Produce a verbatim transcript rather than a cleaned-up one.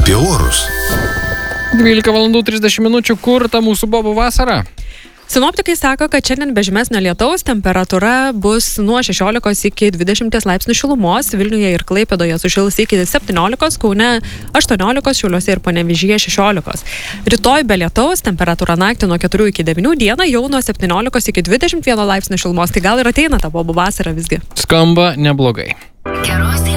apie orus. dvylika valandų trisdešimt minučių, kur ta mūsų bobų vasara? Sinoptikai sako, kad šiandien be žymesnio lietaus temperatūra bus nuo šešiolikos iki dvidešimt laipsnių šilumos, Vilniuje ir Klaipėdoje sušils iki septyniolikos, Kaune aštuoniolikos, Šiauliuose ir Panevėžyje šešiolikos. Rytoj be lietaus temperatūra naktį nuo keturių iki devynių, dieną jau nuo septyniolikos iki dvidešimt vieno laipsnių šilumos. Tai gal ir ateina ta bobų vasara visgi. Skamba neblogai. Geros